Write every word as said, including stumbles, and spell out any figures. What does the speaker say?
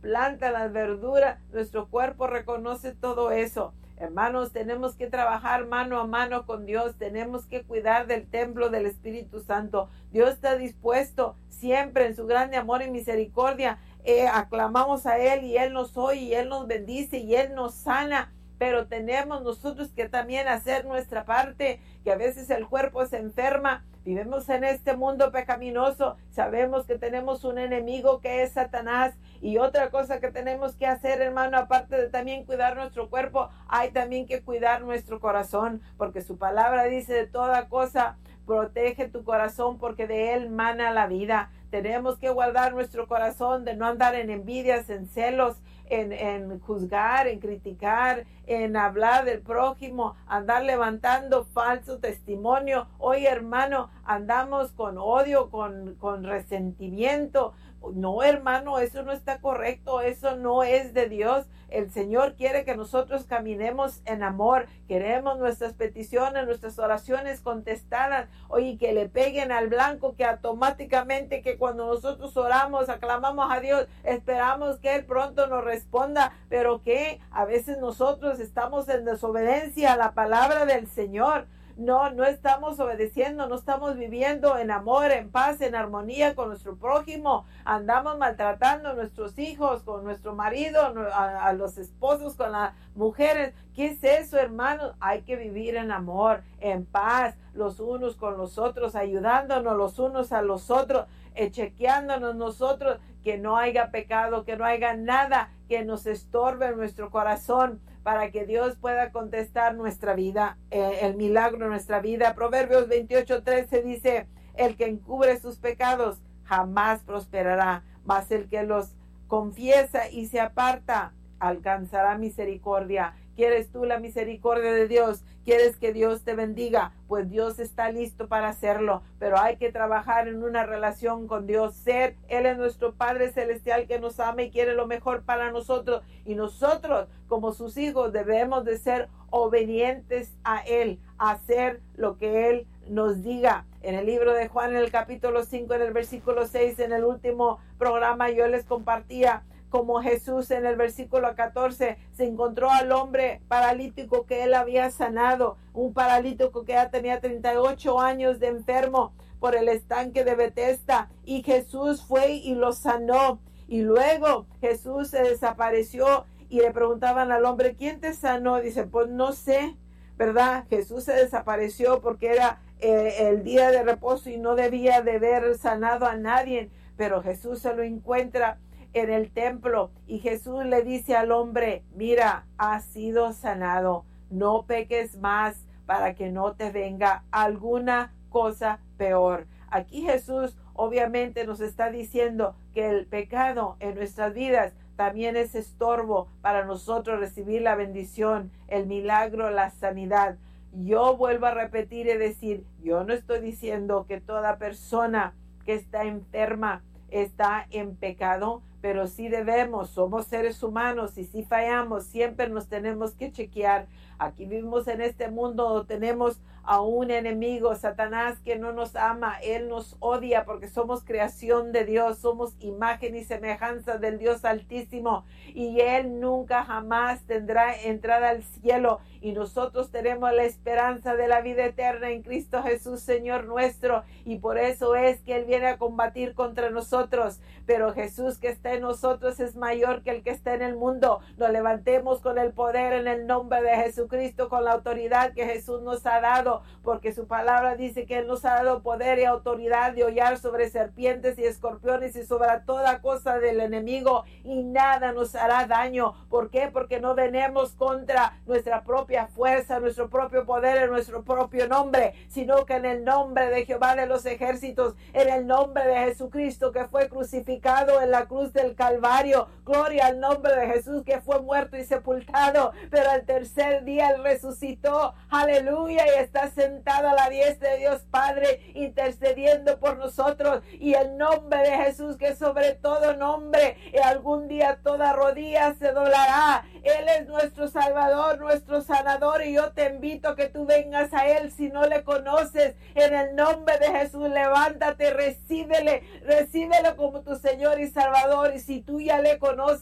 plantas, las verduras, nuestro cuerpo reconoce todo eso. Hermanos, tenemos que trabajar mano a mano con Dios, tenemos que cuidar del templo del Espíritu Santo. Dios está dispuesto siempre en su grande amor y misericordia. Eh, aclamamos a Él y Él nos oye y Él nos bendice y Él nos sana. Pero tenemos nosotros que también hacer nuestra parte, que a veces el cuerpo se enferma. Vivimos en este mundo pecaminoso, sabemos que tenemos un enemigo que es Satanás, y otra cosa que tenemos que hacer, hermano, aparte de también cuidar nuestro cuerpo, hay también que cuidar nuestro corazón, porque su palabra dice: de toda cosa protege tu corazón, porque de él mana la vida. Tenemos que guardar nuestro corazón de no andar en envidias, en celos, en, en juzgar, en criticar, en hablar del prójimo, andar levantando falso testimonio. Hoy, hermano, andamos con odio, con, con resentimiento. No, hermano, eso no está correcto, eso no es de Dios. El Señor quiere que nosotros caminemos en amor. Queremos nuestras peticiones, nuestras oraciones contestadas. Oye, que le peguen al blanco, que automáticamente, que cuando nosotros oramos, aclamamos a Dios, esperamos que Él pronto nos responda. Pero que a veces nosotros estamos en desobediencia a la palabra del Señor. No, no estamos obedeciendo, no estamos viviendo en amor, en paz, en armonía con nuestro prójimo. Andamos maltratando a nuestros hijos, con nuestro marido, a, a los esposos, con las mujeres. ¿Qué es eso, hermanos? Hay que vivir en amor, en paz, los unos con los otros, ayudándonos los unos a los otros, eh, chequeándonos nosotros, que no haya pecado, que no haya nada que nos estorbe en nuestro corazón, para que Dios pueda contestar nuestra vida, eh, el milagro de nuestra vida. Proverbios veintiocho trece dice: el que encubre sus pecados jamás prosperará, mas el que los confiesa y se aparta alcanzará misericordia. ¿Quieres tú la misericordia de Dios? ¿Quieres que Dios te bendiga? Pues Dios está listo para hacerlo, pero hay que trabajar en una relación con Dios. Ser, Él es nuestro Padre Celestial que nos ama y quiere lo mejor para nosotros. Y nosotros, como sus hijos, debemos de ser obedientes a Él, hacer lo que Él nos diga. En el libro de Juan, en el capítulo cinco, en el versículo seis, en el último programa yo les compartía como Jesús en el versículo catorce se encontró al hombre paralítico que él había sanado, un paralítico que ya tenía treinta y ocho años de enfermo por el estanque de Betesda, y Jesús fue y lo sanó. Y luego Jesús se desapareció y le preguntaban al hombre: ¿quién te sanó? Dice: pues no sé, ¿verdad? Jesús se desapareció porque era eh, el día de reposo y no debía de haber sanado a nadie, pero Jesús se lo encuentra en el templo y Jesús le dice al hombre: mira, has sido sanado, no peques más para que no te venga alguna cosa peor. Aquí Jesús obviamente nos está diciendo que el pecado en nuestras vidas también es estorbo para nosotros recibir la bendición, el milagro, la sanidad. Yo vuelvo a repetir y decir, yo no estoy diciendo que toda persona que está enferma está en pecado, pero sí debemos, somos seres humanos y si fallamos, siempre nos tenemos que chequear. Aquí vivimos en este mundo, tenemos a un enemigo, Satanás, que no nos ama, él nos odia porque somos creación de Dios, somos imagen y semejanza del Dios Altísimo, y él nunca jamás tendrá entrada al cielo, y nosotros tenemos la esperanza de la vida eterna en Cristo Jesús, Señor nuestro, y por eso es que él viene a combatir contra nosotros. Pero Jesús que está en nosotros es mayor que el que está en el mundo. Nos levantemos con el poder en el nombre de Jesucristo, con la autoridad que Jesús nos ha dado, porque su palabra dice que él nos ha dado poder y autoridad de hollar sobre serpientes y escorpiones y sobre toda cosa del enemigo, y nada nos hará daño. ¿Por qué? Porque no venimos contra nuestra propia fuerza, nuestro propio poder, en nuestro propio nombre, sino que en el nombre de Jehová de los ejércitos, en el nombre de Jesucristo que fue crucificado en la cruz del Calvario. Gloria al nombre de Jesús que fue muerto y sepultado, pero al tercer día él resucitó. Aleluya, y está sentado a la diestra de Dios Padre, intercediendo por nosotros. Y el nombre de Jesús, que sobre todo nombre, y algún día toda rodilla se doblará. Él es nuestro Salvador, nuestro sanador, y yo te invito a que tú vengas a él si no le conoces. En el nombre de Jesús, levántate, recíbele, recíbelo como tu Señor y Salvador. Y si tú ya le conoces,